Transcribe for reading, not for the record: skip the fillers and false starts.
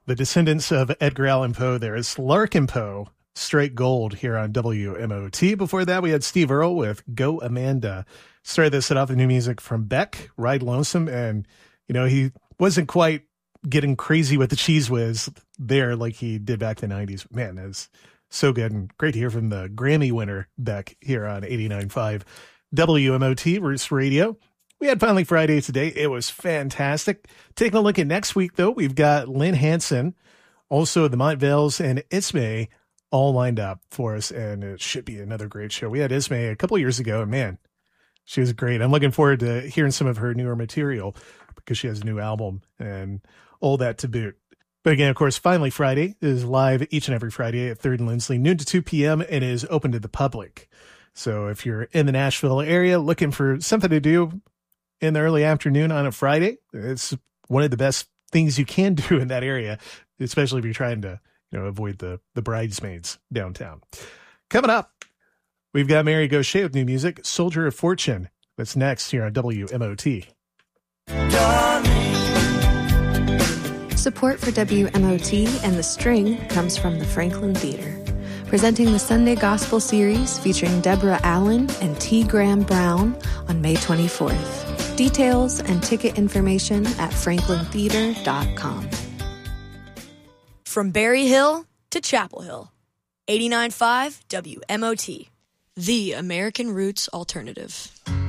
The descendants of Edgar Allan Poe. There is Larkin Poe, Straight Gold here on WMOT. Before that, we had Steve Earle with Go Amanda. Started this set off with new music from Beck, Ride Lonesome. And, he wasn't quite getting crazy with the Cheese Whiz there like he did back in the 90s. Man, that's so good. And great to hear from the Grammy winner, Beck, here on 89.5 WMOT, Roots Radio. We had Finally Friday today. It was fantastic. Taking a look at next week, though, we've got Lynn Hanson, also the Montvales and Ismay all lined up for us, and it should be another great show. We had Ismay a couple of years ago, and man, she was great. I'm looking forward to hearing some of her newer material because she has a new album and all that to boot. But again, of course, Finally Friday is live each and every Friday at 3rd and Lindsley, noon to 2 p.m., and is open to the public. So if you're in the Nashville area looking for something to do in the early afternoon on a Friday, it's one of the best things you can do in that area, especially if you're trying to, avoid the bridesmaids downtown. Coming up, we've got Mary Gauthier with new music, Soldier of Fortune. That's next here on WMOT. Support for WMOT and The String comes from the Franklin Theater, presenting the Sunday Gospel Series featuring Deborah Allen and T. Graham Brown on May 24th. Details and ticket information at franklintheater.com. From Berry Hill to Chapel Hill, 89.5 WMOT, the American Roots Alternative.